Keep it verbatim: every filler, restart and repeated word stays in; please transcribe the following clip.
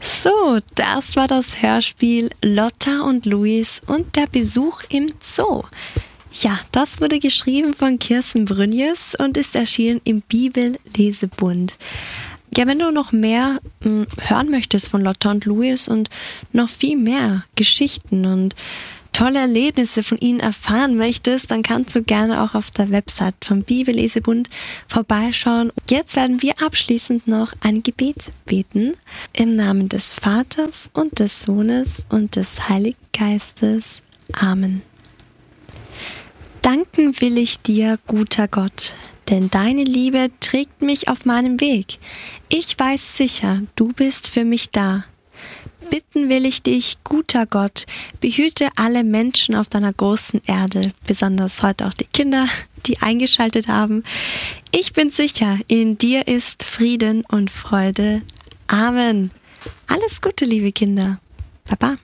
So, das war das Hörspiel Lotta und Luis und der Besuch im Zoo. Ja, das wurde geschrieben von Kirsten Brünjes und ist erschienen im Bibellesebund. Ja, wenn du noch mehr mh, hören möchtest von Lotta und Luis und noch viel mehr Geschichten und tolle Erlebnisse von ihnen erfahren möchtest, dann kannst du gerne auch auf der Website vom Bibellesebund vorbeischauen. Jetzt werden wir abschließend noch ein Gebet beten. Im Namen des Vaters und des Sohnes und des Heiligen Geistes. Amen. Danken will ich dir, guter Gott, denn deine Liebe trägt mich auf meinem Weg. Ich weiß sicher, du bist für mich da. Bitten will ich dich, guter Gott, behüte alle Menschen auf deiner großen Erde, besonders heute auch die Kinder, die eingeschaltet haben. Ich bin sicher, in dir ist Frieden und Freude. Amen. Alles Gute, liebe Kinder. Baba.